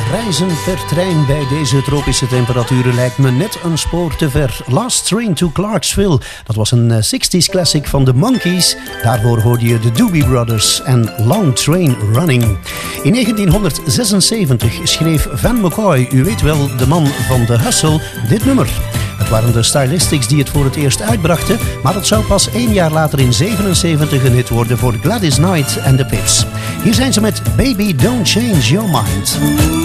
Reizen per trein bij deze tropische temperaturen lijkt me net een spoor te ver. Last Train to Clarksville, dat was een 60s classic van de Monkees. Daarvoor hoorde je de Doobie Brothers en Long Train Running. In 1976 schreef Van McCoy, u weet wel, de man van The Hustle, dit nummer. Het waren de Stylistics die het voor het eerst uitbrachten, maar het zou pas 1 jaar later in 77 een hit worden voor Gladys Knight en de Pips. Hier zijn ze met Baby Don't Change Your Mind.